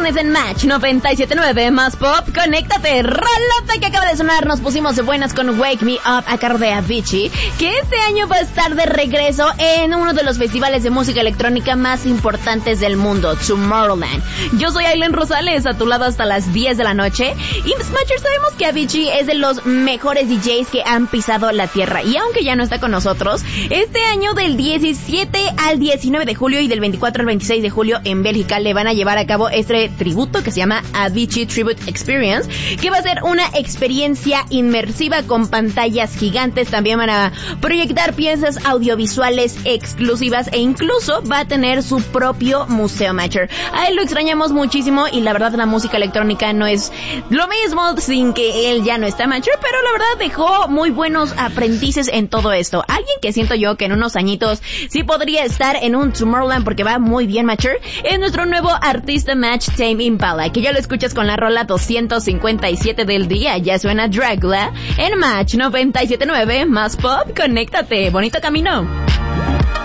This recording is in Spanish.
viernes en Match 97.9 más pop. Conéctate, rolota que acaba de sonar. Nos pusimos de buenas con Wake Me Up a cargo de Avicii, que este año va a estar de regreso en uno de los festivales de música electrónica más importantes del mundo, Tomorrowland. Yo soy Aileen Rosales, a tu lado hasta las 10 de la noche. Y Smatchers, sabemos que Avicii es de los mejores DJs que han pisado la tierra. Y aunque ya no está con nosotros, este año del 17 al 19 de julio y del 24 al 26 de julio en Bélgica le van a llevar a cabo este tributo que se llama Avicii Tribute Experience, que va a ser una experiencia inmersiva con pantallas gigantes. También van a proyectar piezas audiovisuales exclusivas e incluso va a tener su propio museo, Matcher. A él lo extrañamos muchísimo y la verdad la música electrónica no es lo mismo sin que él ya no está, Matcher, pero la verdad dejó muy buenos aprendices en todo esto. Alguien que siento yo que en unos añitos sí podría estar en un Tomorrowland porque va muy bien, Matcher, es nuestro nuevo artista Match, Tame Impala, que ya lo escuchas con la rola 257 del día. Ya suena Dragula en Match 97.9 más pop. Conéctate, bonito camino.